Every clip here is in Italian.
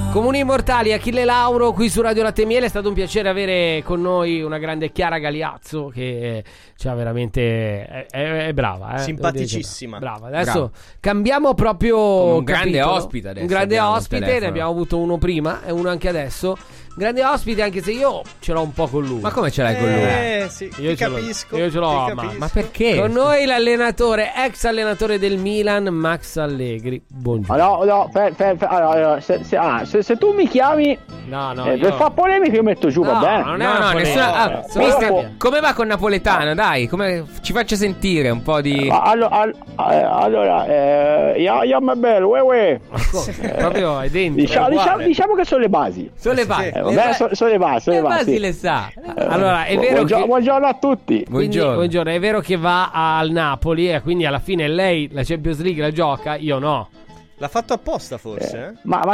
Comuni Immortali, Achille Lauro qui su Radio Latte e Miele. È stato un piacere avere con noi una grande Chiara Galiazzo che cioè veramente è brava, simpaticissima, brava. Adesso cambiamo proprio un grande ospite adesso. Un grande ospite, ne abbiamo avuto uno prima e uno anche adesso. Grande ospite, anche se io ce l'ho un po' con lui. Ma come ce l'hai con lui? Sì, io capisco. Io ce l'ho, ma perché? Con noi l'allenatore, ex allenatore del Milan, Max Allegri. Buongiorno. No, allora, se tu mi chiami per fare polemica io metto giù, va bene? Non è nessuna. Mister, come va con Napoletano? Dai, come ci faccia sentire un po' di. Allora, io mi bello, proprio identico. Diciamo che sono le basi. Sono le basi. Sono le basi. Le basi le sa. Allora, è vero che. Buongiorno a tutti. Buongiorno, è vero che va al Napoli e quindi alla fine lei la Champions League la gioca, io no. L'ha fatto apposta forse?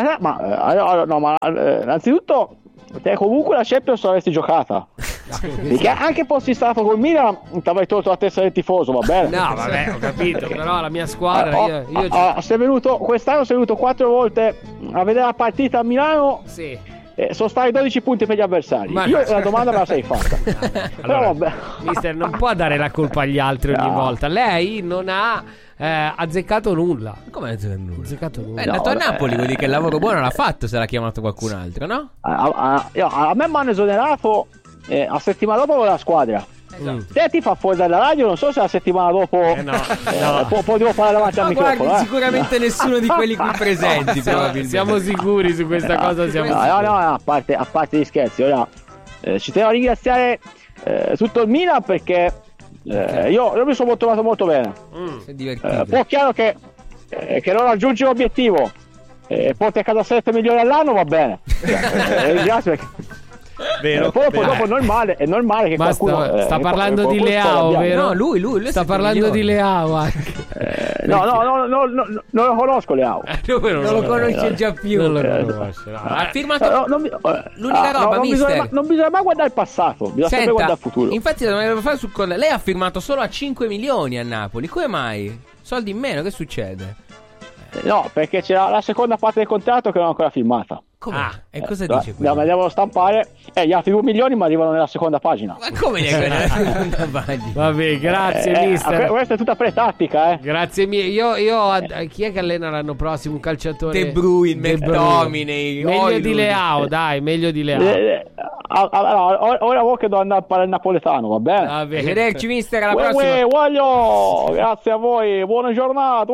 Innanzitutto te comunque la Champions l'avresti giocata. Perché anche fossi stato col Milan ti avrei tolto la testa del tifoso, va bene? No, vabbè, ho capito, però la mia squadra quest'anno sei venuto 4 volte a vedere la partita a Milano. Sì. Sono stati 12 punti per gli avversari. Io la domanda me la sei fatta. Allora, però vabbè. Mister, non può dare la colpa agli altri ogni volta. Lei non ha azzeccato nulla. Come azzeccato nulla? È andato a Napoli, vuol dire che il lavoro buono l'ha fatto se l'ha chiamato qualcun altro, no? A me mi hanno esonerato a settimana dopo con la squadra. Te ti fa fuori dalla radio, non so se la settimana dopo potevo fare davanti al microfono. Sicuramente nessuno di quelli qui presenti. Siamo sicuri su questa cosa. A parte gli scherzi, ora ci tenevo a ringraziare tutto il Milan perché io mi sono trovato molto bene. Poi è chiaro che non raggiungi l'obiettivo, porti a casa 7 milioni all'anno, va bene. Ringrazio perché. Vero, poi dopo è normale che qualcuno sta parlando di Leao, vero? No, lui sta parlando di Leao anche. No, non lo conosco Leao. Non lo conosce già più. Non lo conosce. Ha firmato l'unica roba, mister. Non bisogna mai guardare il passato, bisogna sempre guardare il futuro. Infatti doveva fare su con lei ha firmato solo a 5 milioni a Napoli. Come mai? Soldi in meno, che succede? No, perché c'era la seconda parte del contratto che non è ancora firmata. E cosa dice qui? La devono stampare gli altri 2 milioni ma arrivano nella seconda pagina. Ma come nella seconda pagina? Vabbè, grazie mister. Questa è tutta pretattica, Grazie mille. Io chi è che allena l'anno prossimo? Un calciatore? De Bruyne, McTominay. Meglio di Leao, dai, meglio di Leao. Ora vuoi che devo andare a parlare il napoletano, va bene? Arrivederci mister, alla prossima. Voglio, grazie a voi, buona giornata.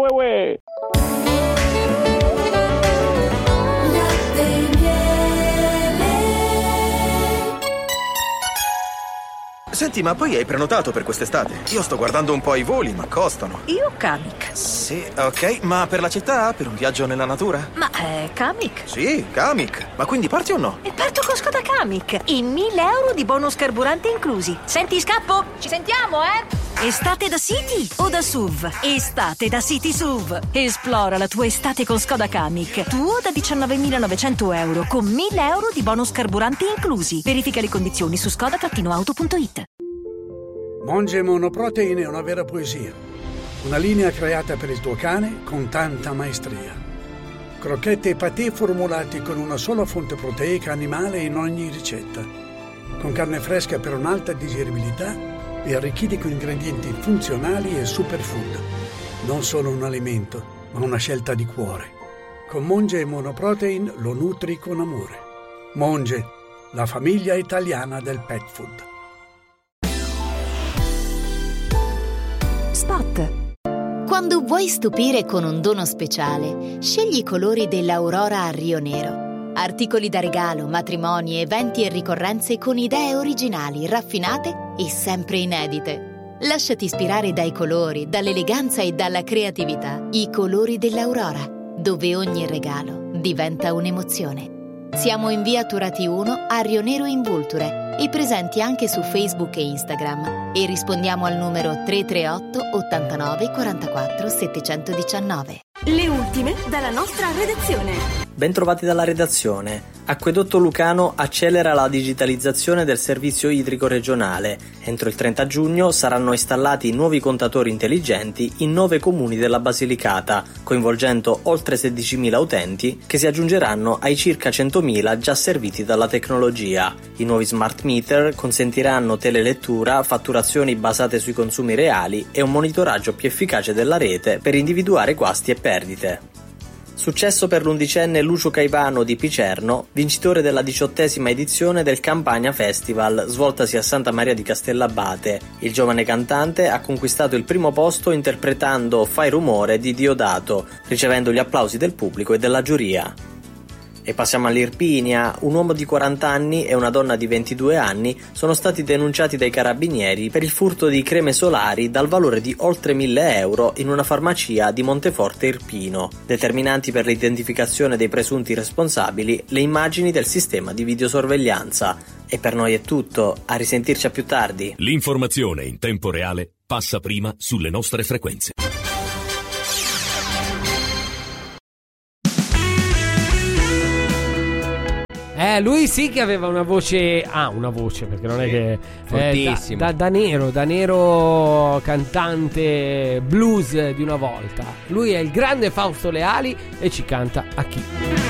Senti, ma poi hai prenotato per quest'estate? Io sto guardando un po' i voli, ma costano. Io Kamiq. Sì, ok, ma per la città? Per un viaggio nella natura? Ma Kamiq? Sì, Kamiq. Ma quindi parti o no? E parto con Skoda Kamiq. E 1.000 euro di bonus carburante inclusi. Senti, scappo? Ci sentiamo, Estate da City o da SUV? Estate da City SUV. Esplora la tua estate con Skoda Kamiq. Tuo da 19.900 euro con 1.000 euro di bonus carburante inclusi. Verifica le condizioni su skoda-auto.it. Monge Monoprotein è una vera poesia. Una linea creata per il tuo cane con tanta maestria. Crocchette e patè formulati con una sola fonte proteica animale in ogni ricetta. Con carne fresca per un'alta digeribilità e arricchiti con ingredienti funzionali e superfood. Non solo un alimento, ma una scelta di cuore. Con Monge Monoprotein lo nutri con amore. Monge, la famiglia italiana del pet food. Spot. Quando vuoi stupire con un dono speciale, scegli i colori dell'Aurora a Rio Nero. Articoli da regalo, matrimoni, eventi e ricorrenze con idee originali, raffinate e sempre inedite. Lasciati ispirare dai colori, dall'eleganza e dalla creatività. I colori dell'Aurora, dove ogni regalo diventa un'emozione. Siamo in via Turati 1 a Rio Nero in Vulture e presenti anche su Facebook e Instagram. E rispondiamo al numero 338 89 44 719. Le ultime dalla nostra redazione. Bentrovati dalla redazione. Acquedotto Lucano accelera la digitalizzazione del servizio idrico regionale. Entro il 30 giugno saranno installati nuovi contatori intelligenti in 9 comuni della Basilicata, coinvolgendo oltre 16.000 utenti che si aggiungeranno ai circa 100.000 già serviti dalla tecnologia. I nuovi smart meter consentiranno telelettura, fatturazioni basate sui consumi reali e un monitoraggio più efficace della rete per individuare guasti e perdite. Successo per l'11enne Lucio Caivano di Picerno, vincitore della 18ª edizione del Campania Festival, svoltasi a Santa Maria di Castellabate. Il giovane cantante ha conquistato il primo posto interpretando Fai rumore di Diodato, ricevendo gli applausi del pubblico e della giuria. E passiamo all'Irpinia. Un uomo di 40 anni e una donna di 22 anni sono stati denunciati dai carabinieri per il furto di creme solari dal valore di oltre 1.000 euro in una farmacia di Monteforte Irpino. Determinanti per l'identificazione dei presunti responsabili le immagini del sistema di videosorveglianza. E per noi è tutto, a risentirci a più tardi. L'informazione in tempo reale passa prima sulle nostre frequenze. Lui sì che aveva una voce. Una voce, perché non è che. Fortissimo. Da nero cantante blues di una volta. Lui è il grande Fausto Leali e ci canta A chi.